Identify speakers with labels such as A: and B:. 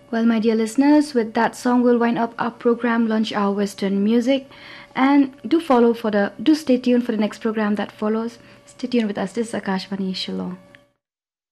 A: Well, my dear listeners, with that song, we'll wind up our program, Lunch Hour Western Music. And do stay tuned for the next program that follows. Stay tuned with us. This is Akashvani Shillong.